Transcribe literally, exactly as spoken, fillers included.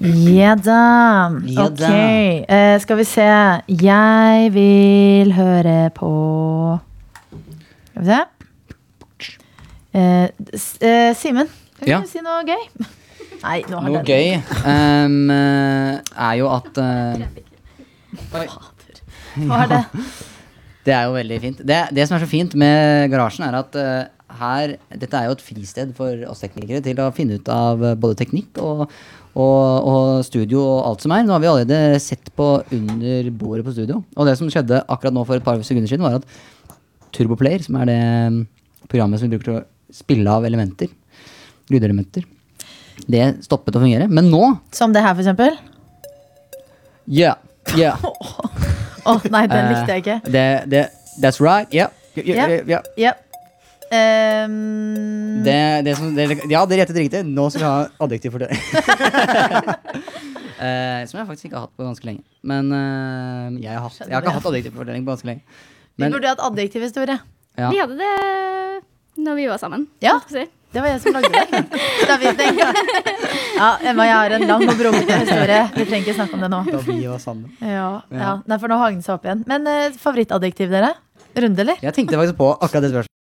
Ja da. Ja Ok. da. Eh, skal vi se. Jeg vil høre på Skal vi se. Eh, S- eh, Simen, kan Ja. du si noe gøy? Nei, nå har Noe den- gøy um, eh, er jo at eh, Oi. Hva er det? Det er jo veldig fint. Det, det som er så fint med garasjen, er at eh, her Dette er jo et fristed for oss teknikere til å finne ut av eh, både teknikk og, og, og studio og alt som er. Nå har vi allerede sett på under bordet på studio. Og det som skjedde akkurat nå for et par sekunder siden, var at Turboplayer, som er det mm, programmet som vi bruker til å spille av elementer, lydelementer, det stoppet å fungere. Men nå Som det her, for eksempel? Yeah, yeah. Å, nei, den likte jeg ikke. Eh, det, det, that's right. Yeah. Yeah, yeah, yeah. Ja. Ehm, Det, det som, det, ja, det rettet riktig. Nå skal vi ha adjektiv for det. Eh, som jeg faktisk ikke har hatt på ganske lenge. Men eh, jeg, har hatt, jeg har ikke hatt adjektiv for fortelling på ganske lenge. vi Men, burde hatt adjektivhistorie. ja. Vi hadde det når vi var sammen. Ja. holdt på å si. Det var jeg som lagde det. Da vi, den, ja, Emma, jeg har en lang og brokete historie. Vi trenger ikke snakke om det nå. Da vi var sammen. Ja, ja. Nei, for nå hang den seg opp igjen. Men eh, favorittadjektiv, dere? Runde, eller? Jeg tenkte faktisk på akkurat det spørsmålet.